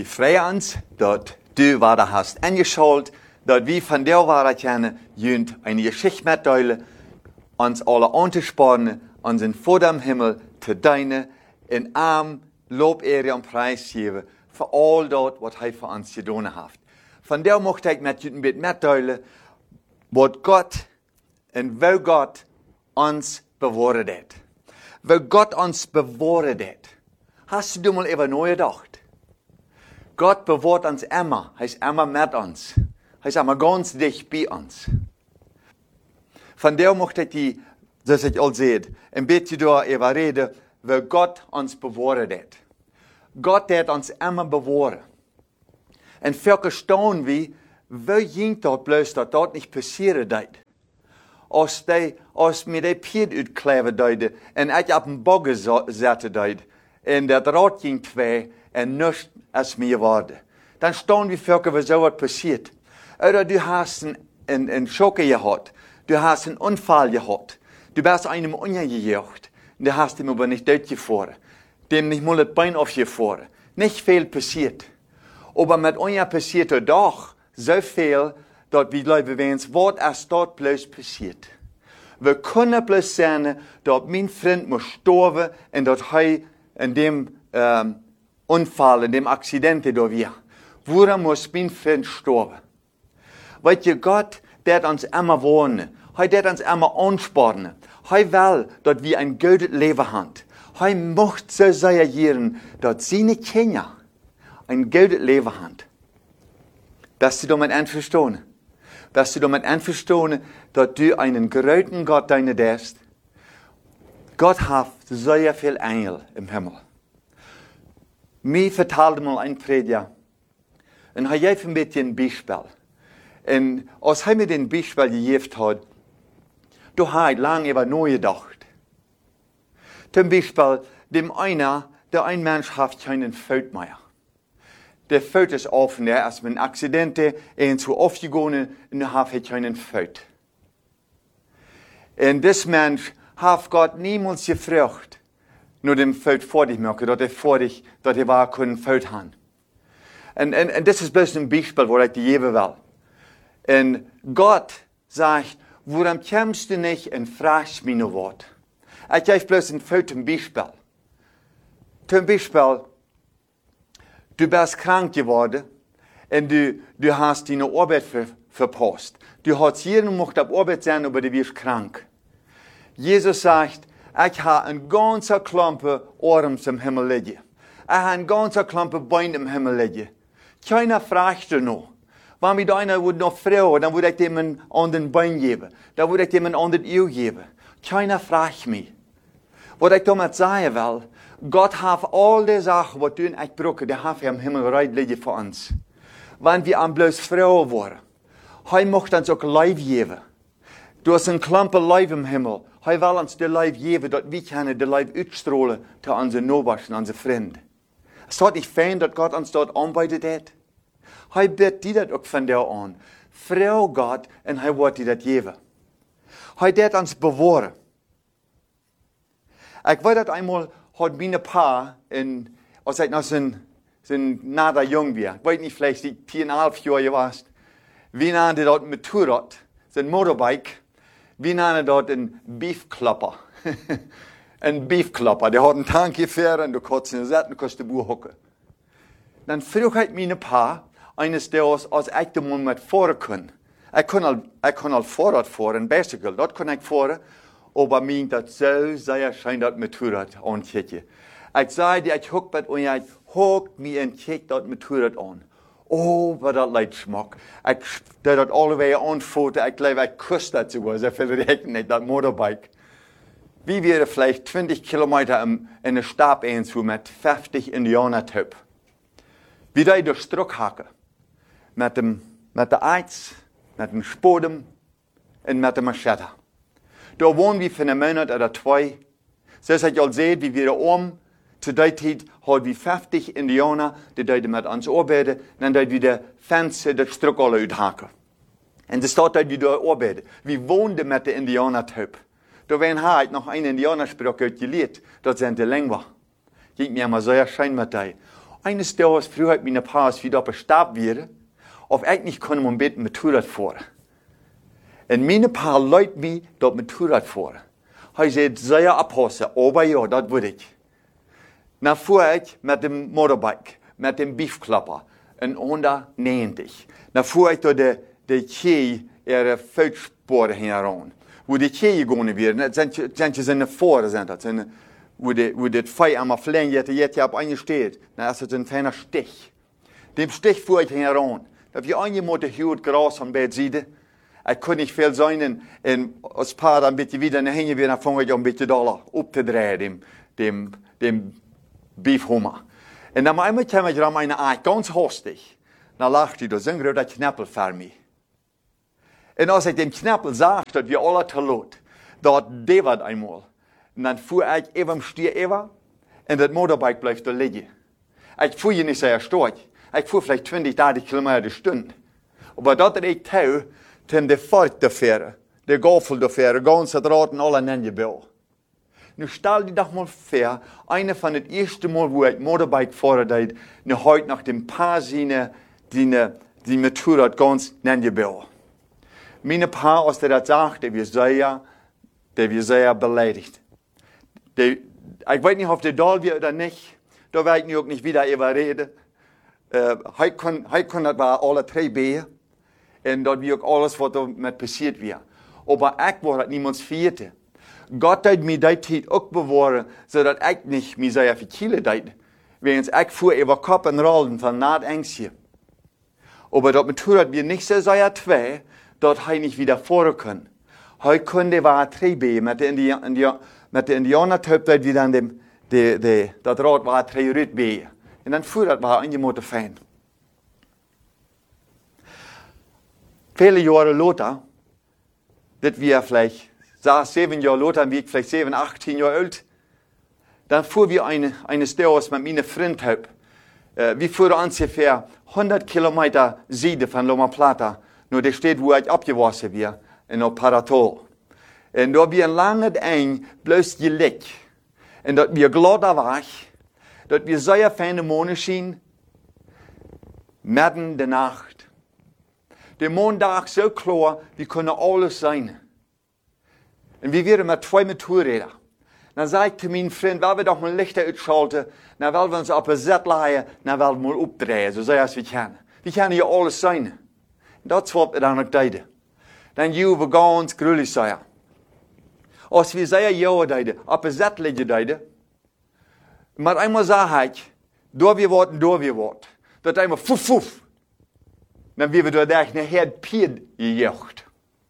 wir freuen uns, dass du wieder hast eingeschaltet, dass wir von der Wahrheit kennen, jünd eine Geschichte mitteilen, uns alle anzuspornen, unseren Vater im Himmel zu dienen, in Arm, Lob, Ehre und Preis geben, für all das, was er für uns getan hat. Von der möchte ich mit jünd mitteilen, was Gott und wo Gott uns bewahrt hat. Wo Gott uns bewahrt hat. Hast du mal über neu gedacht? Gott bewahrt uns immer. Er ist immer mit uns. Er ist immer ganz dicht bei uns. Von der möchte ich die, dass ich all seht, ein bisschen darüber reden, wo Gott uns bewahrt hat. Gott hat uns immer bewahrt. Und für staunen wir, wo ging dort bloß, dass dort nicht passieren wird. Als mir die Piet uitkleven deed, en ik op een bogge zetten deed, en dat Rad ging twee, en nichts als mir wurde. Dann staunen wir für, was so was passiert. Oder du hast einen Schock gehabt, du hast einen Unfall gehabt, du bist einem umgejagt, und du hast ihm aber nicht durchgefahren, dem nicht mal das Bein aufgefahren. Nicht viel passiert. Aber mit uns passiert doch so viel, dass wir glauben, wenn es was als dort bloß passiert. Wir können bloß sagen, dass mein Freund muss sterben und dass er in dem Unfall, in dem Accident da war. Woran muss mein Freund sterben? Weil Gott, der hat uns immer wohnen. Er wird uns immer anspornen. Er will, dass wir ein gutes Leben haben. Er möchte so sein, dass seine Kinder ein gutes Leben haben. Bist du damit einverstanden? Bist du damit einverstanden, dass du einen großen Gott deine hast? Gott hat sehr viel Engel im Himmel. Mir vertelde mal ein Prediger. Und er gab ein bisschen ein Beispiel. Und als er mir den Beispiel gegeben hat, da habe ich lange über neu gedacht. Zum Beispiel, der ein Mensch hat keinen Fout mehr. Der Fout ist offen, er ist mit einem Accident und so aufgegangen und er hat keinen Fout. Und das Mensch hat Gott niemals gefragt, nur dem Fout vor dich merken, dass er war keinen Fout haben. Und das ist bloß ein Beispiel, wo ich dir geben will. Und Gott sagt, warum kommst du nicht und fragst mich noch was? Ich gebe bloß ein Beispiel. Zum Beispiel, du bist krank geworden und du hast deine Arbeit verpasst. Du hast jeden Morgen auf Arbeit sein, aber du wirst krank. Jesus sagt, ich habe eine ganze Klampe Ohren im Himmel liegen. Ich habe eine ganze Klampe Beine im Himmel liegen. Keiner fragt dich noch. Wenn mir einer noch fragen, dann würde ich dem einen anderen Bein geben. Dann würde ich dem einen anderen Auge geben. Keiner fragt mich. Was ich damit sagen will, Gott hat all die Sachen, die du und ich brauchen, die hat er im Himmel bereit liegen für uns. Wenn wir an bloß Frauen waren, er möchte uns auch Leib geben. Du hast ein Klampe Leib im Himmel. Er will uns den Leib geben, dass wir können den Leib ausstrahlen zu unseren Nachbarn, unseren Freunden. Es ist nicht fein, dass Gott uns dort arbeitet hat. Er bittet dir das auch von dir an. Frau Gott, und er wird dir das geben. Er wird uns bewahren. Ich weiß, dass einmal hat meine Pa, als ich noch so nader jung war, ich weiß nicht, vielleicht 4,5 Jahre warst, wir nannten dort ein Motorrad, so ein Motorbike, wir nannten dort einen Beefklopper. Ein Beefklopper, der hat einen Tank gefahren und du kannst ihn setzen und kannst die Buch hocken. Dann frug ich meine Pa, eines Tages, als ich den Mann mit fahren kann. Ich kann al Fahrrad fahren, Bicycle, dort kann ich fahren, aber mir das so sehr schön das Motorrad ankicken. Ich sage dir, ich huck mit und ich huck mir und kick das Motorrad an. Oh, was das leid schmeckt. Ich stelle das alle Wege anfoten, ich glaube, ich küsse das sogar, so viel rechnen nicht, das Motorbike. Wie wäre vielleicht 20 Kilometer in eine Stab einzu mit 50 Indianer-Typ. Wie die durch Struck hacken. Mit der Eiz, mit dem Spodem und mit der Machete. Da wohnen wir für einen Monat oder 2. So dass ich seht, wie wir zu der Zeit haben wir 50 Indianer, die mit uns arbeiten, dann wir die Fenster, das Struck alle uithaken. Und das steht dort, wie wir arbeiten. Wir wohnen mit den Indianer-Typ. Da werden halt noch ein Indianersprach gelehrt, das sind die Lingua. Ging mir immer sehr schön mit dir. eines Tages früher hat meine Paas wieder bestarb wäre, auf eigentlich können wir ein bisschen mit Motorrad fahren. Und meine Paar Leute mich dort mit Motorrad fahren. Er sagt, sehr abhassen, aber ja, das würde ich. Dann fuhr ich mit dem Motorbike, mit dem Beefklapper, in 190. Dann fuhr ich durch die Kei, ihre Feldspore heran. Wo die Kei gegangen werden, sind seine Fahrer, wo das Feuer einmal fliegen, jetzt ab eingestellt. Dann ist es ein feiner Stich. Dem Stich fuhr ich heran. Da habe ich eingemotte Hut Gras an der Seite. Ich konnte nicht viel sein, und als Paar dann ein bisschen wieder nach hinten wieder, dann fange ich ein bisschen da aufzudrehen, dem Beefhummer. Und dann einmal kam ich ran eine Eich, ganz hastig. Dann lachte ich, da sind gerade Knappel für mich. Und als ich dem Knappel sagte, dass wir alle zu laut, dort devert einmal. Und dann fuhr ich eben am Stier über, und das Motorbike bleibt da liegen. Ich fuhr nicht sehr stark. Ich fuhr vielleicht 20, 30 Kilometer die Stunde. Aber dort ich tau, dann der Fahrt der Fähre, der Gaffel der Fähre, ganze Draht alle Nenjebill. Nu stell dir doch mal vor, einer von den ersten Mal, wo ich Motorbike fahren deed, heute nach dem Paar die Motorrad ganz Nenjebill. Meine Paar, als der das sagt, der wird sehr beleidigt. Ich weiß nicht, ob der da wird oder nicht. Da werde ich auch nicht wieder überreden. Heute kann das bei alle drei Behen. Und dort wird auch alles, was damit passiert wird. Aber ich war das niemands Vierte. Gott hat mir die Zeit auch bewahren, sodass ich nicht mehr sehr verkehlt hat. Während ich fuhr über Kopf und Rollen von Nordengstje. Aber dort Motorrad wir nicht so sehr zwei, dort ich nicht wieder fahren können. Heute konnte war drei Behen mit der Indianer-Typ, dort wieder an das Rad war drei Rütbehen. Und dann fuhr das war eingemotte fein. Viele Jahre later, das wir vielleicht 7 Jahre later, wie ich vielleicht 7, 18 Jahre alt, dann fuhren wir eines Tages mit meiner Freundin. Wir fuhren ungefähr 100 Kilometer Süden von Loma Plata, nur der steht, wo ich abgewaschen bin, in Paratol. Und da wir lange eng, bloß gelegt. Und dort wir glatter war, dort wir sehr feine Monde schien, mitten in der Nacht. Der Montag so klar, wie können alles sein. Und wir wären mit 2 Motorrädern. Dann sagte mein Freund, weil wir doch mal Lichter ausschalten, dann wollen wir uns auf ein Set legen, dann wollen wir mal aufdrehen, so sehr als wir können. Wir können hier alles sein. Und das wird dann noch deiden. Dann gehen wir ganz gründlich sein. Als wir sehr ja deiden, auf ein Set liegen deiden, maar einmal sage ich, da wir warten, dat einmal fuff. Dan wie we door echt een head pied gejocht.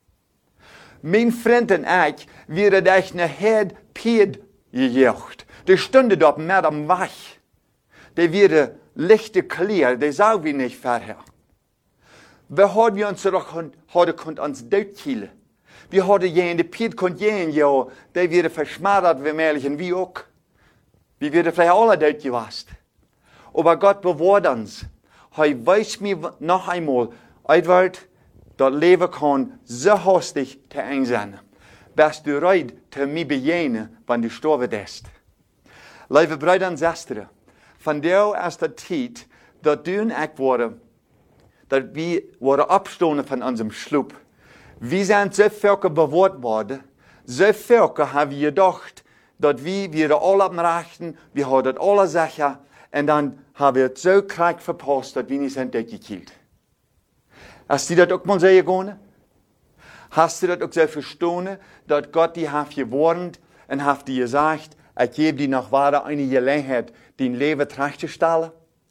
Mijn vriend en ik, werden echt een head pied gejocht. Die stonden dort met am Wach. Die werden lichte klar, die sagen wir nicht vorher. Wir hadden uns hadden uns doodkielen. Wir hadden jen, de pied kon jen, ja, die werden verschmadert, wie mählich und wie auch. Wir werden vielleicht alle doodgewast. Aber Gott bewahrt uns. Hij weiß mir noch einmal, Edward, dat Leben kann so hastig te eng sein. Bist du bereit, te mij bejenen, wanneer du sterven bist. Lieve Brüder und Schwestern, von der ist die Zeit, dat du und ich worden, dat wir worden abstoßen von unserem Schlupf. Wir sind so viel bewahrt worden, so viel haben wir gedacht, dat wir alle am Rechten, wir haben das alle sicher, und dann haben wir so krank verpasst, dass wir nicht sind durchgekillt. Hast du das auch mal so gegangen? Hast du das auch so verstanden, dass Gott die hat gewarnt und hat dir gesagt, ich gebe dir noch weiter eine Gelegenheit, dein Leben zurückzustellen?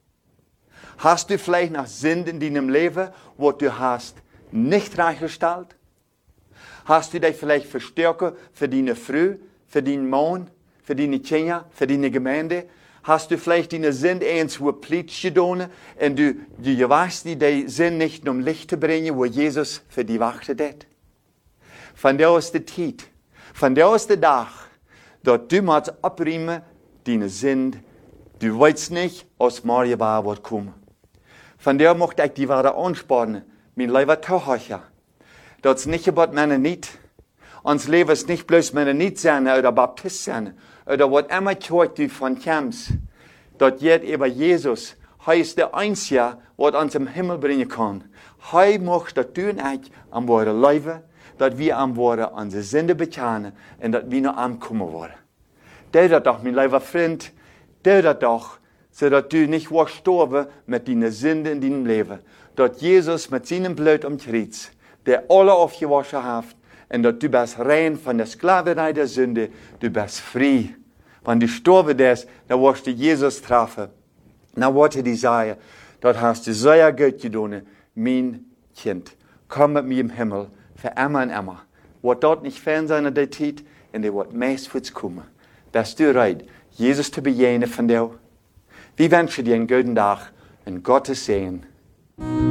Hast du vielleicht noch Sinn in deinem Leben, was du hast, nicht zurückgestellt? Hast du dich vielleicht verstärkt für deine Frau, für deinen Mann, für deine Kinder, für deine Gemeinde? Hast du vielleicht deine Sinn eins wo Pflicht getan und du weißt, die Sinn nicht um Licht zu bringen, wo Jesus für die wartet hat? Von der ist die Zeit, von der ist der Tag, dass du musst abräumen, deine Sinn, du weißt nicht, aus Maria wird kommen. Von der möchte ich die Worte anspornen, mein lieber Zuhörer. Das ist nicht über Mennonit. Uns Leben ist nicht bloß Mennonit sein oder Baptist sein oder was immer gehört du von kommst. dat jet über Jesus, hij is der Einzige, wat ons im Himmel bringen kann. Hij mag dat du en ik aan worden leven, dat wir aan worden onze Sünde bekennen en dat wir naar hem komen worden. Doe dat doch, mijn lieber Freund, doe dat doch, zodat du nicht wirst sterben mit deinen Sünden in deinem Leben. Dat Jesus mit seinem Blut am Kreuz, der alle aufgewaschen hat, und dat du bist rein von der Sklaverei der Sünde, du bist frei. Wenn du sterben bist, dann wirst du Jesus treffen. Na wat die sagen, dat hast du sehr gut getan, mein Kind. Komm mit mir im Himmel, für immer und immer. Wird dort nicht fern sein an der Zeit, und der wird meist für uns kommen. Bist du bereit, Jesus zu begegnen von dir? Wir wünschen dir einen guten Tag und Gottes Segen.